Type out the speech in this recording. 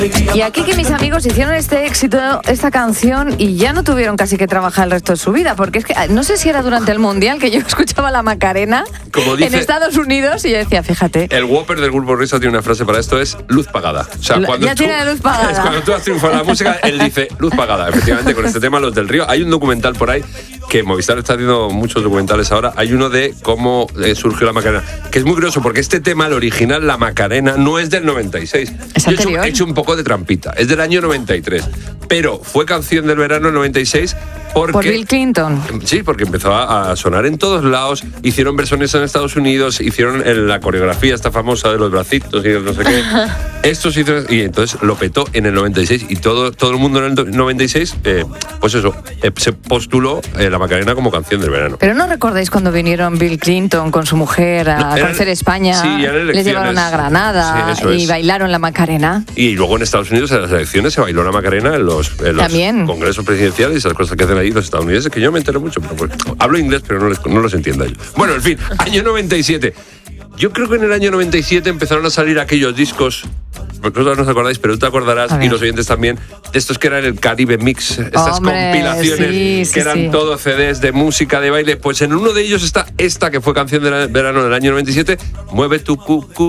Y aquí que mis amigos hicieron este éxito, esta canción, y ya no tuvieron casi que trabajar el resto de su vida, porque es que no sé si era durante el Mundial que yo escuchaba la Macarena en Estados Unidos y yo decía, fíjate. El Whopper del Grupo Risa tiene una frase para esto, es luz pagada. O sea, tiene luz pagada. Es cuando tú has triunfado en la música, él dice luz pagada. Efectivamente, con este tema, Los del Río. Hay un documental por ahí, que Movistar está haciendo muchos documentales ahora. Hay uno de cómo surgió la Macarena, que es muy curioso, porque este tema, el original, la Macarena, no es del 96. Es anterior. He hecho un poco de trampita. Es del año 93. Pero fue canción del verano del 96 porque... Por Bill Clinton. Sí, porque empezó a sonar en todos lados. Hicieron versiones en Estados Unidos, hicieron la coreografía esta famosa de los bracitos y no sé qué. Estos hicieron, y entonces lo petó en el 96 y todo el mundo en el 96, pues eso, se postuló la Macarena como canción del verano. Pero ¿no recordáis cuando vinieron Bill Clinton con su mujer a conocer España? Sí, les llevaron a Granada y bailaron la Macarena. Y luego en Estados Unidos, en las elecciones, se bailó la Macarena en los congresos presidenciales y esas cosas que hacen ahí los estadounidenses, que yo me entero mucho, pero pues, hablo inglés, pero no los entiendo yo. Bueno, en fin, año 97. Yo creo que en el año 97 empezaron a salir aquellos discos, vosotros no os acordáis, pero tú te acordarás, y los oyentes también, de estos que eran el Caribe Mix, estas compilaciones que eran todo CDs de música, de baile. Pues en uno de ellos está esta, que fue canción del verano del año 97, Mueve tu cucú.